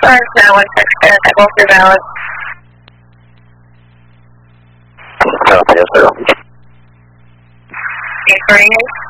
Stars 916, I both are valid. Copy, yes, sir. Inquiry is?